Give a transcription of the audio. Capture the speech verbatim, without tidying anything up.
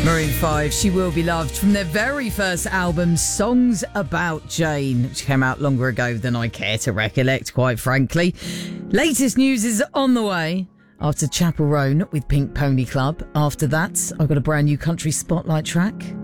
Maroon five, She Will Be Loved, from their very first album, Songs About Jane, which came out longer ago than I care to recollect, quite frankly. Latest news is on the way. After Chapel Roan with Pink Pony Club. After that, I've got a brand new country spotlight track.